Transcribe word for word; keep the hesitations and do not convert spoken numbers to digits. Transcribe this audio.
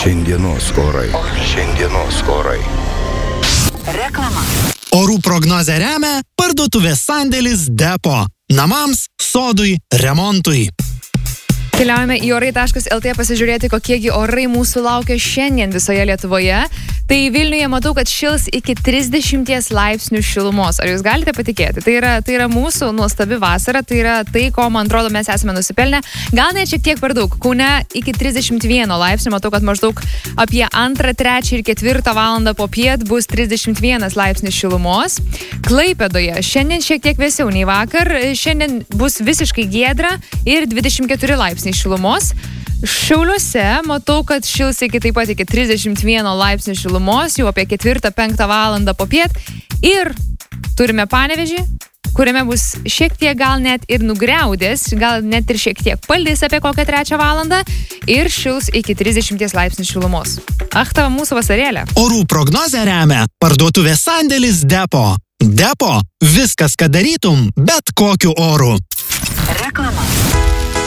Šiandienos orai. Šiandienos orai. Reklama. Orų prognozę remia parduotuvės sandėlis Depo. Namams, sodui, remontui. Keliaujame į orai taškas el tė pasižiūrėti, kokiegi orai mūsų laukia šiandien visoje Lietuvoje. Tai Vilniuje matau, kad šils iki trisdešimties laipsnių šilumos. Ar jūs galite patikėti? Tai yra, tai yra mūsų nuostabi vasara, tai yra tai, ko, man atrodo, mes esame nusipelnę. Gal net šiek tiek per daug. Kaune iki trisdešimt vieno laipsnių, matau, kad maždaug apie antrą, trečią ir ketvirtą valandą po piet bus trisdešimt vienas laipsnis šilumos. Klaipėdoje šiandien šiek tiek vėsiau nei vakar. Šiandien bus visiškai giedra ir dvidešimt keturi laipsniai šilumos. Šiauliuose matau, kad šils iki taip pat iki trisdešimt vieno laipsnių šilumos, jau apie ketvirtą, penktą valandą po piet. Ir turime Panevėžį, kuriame bus šiek tiek gal net ir nugriaudės, gal net ir šiek tiek paldys apie kokią trečią valandą ir šils iki trisdešimties laipsnių šilumos. Ach, tavo mūsų vasarėlė. Orų prognozę remia parduotuvės sandėlis Depo. Depo – viskas, ką darytum, bet kokiu oru. Reklama.